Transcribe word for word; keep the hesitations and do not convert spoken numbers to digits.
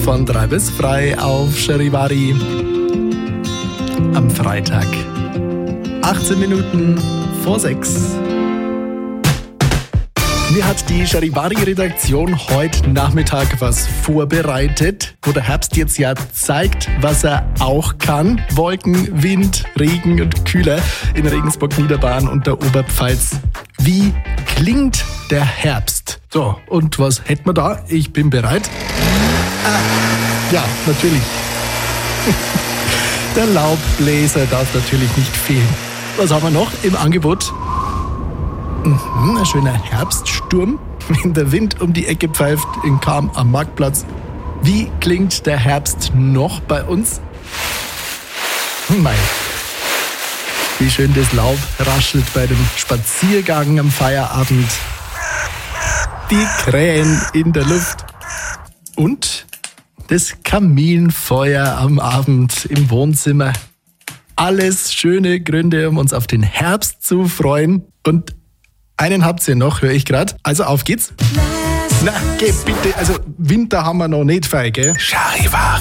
von drei bis frei auf Charivari am Freitag. achtzehn Minuten vor sechs. Mir hat die Charivari-Redaktion heute Nachmittag was vorbereitet, wo der Herbst jetzt ja zeigt, was er auch kann. Wolken, Wind, Regen und Kühler in Regensburg, Niederbayern und der Oberpfalz. Wie klingt der Herbst? So, und was hätten wir da? Ich bin bereit. Ah, ja, natürlich. Der Laubbläser darf natürlich nicht fehlen. Was haben wir noch im Angebot? Mhm, ein schöner Herbststurm, wenn der Wind um die Ecke pfeift in Cham am Marktplatz. Wie klingt der Herbst noch bei uns? Mei, wie schön das Laub raschelt bei dem Spaziergang am Feierabend. Die Krähen in der Luft und das Kaminfeuer am Abend im Wohnzimmer. Alles schöne Gründe, um uns auf den Herbst zu freuen. Und einen habt ihr noch, höre ich gerade. Also auf geht's. Na, geh bitte. Also Winter haben wir noch nicht frei, gell? Charivari.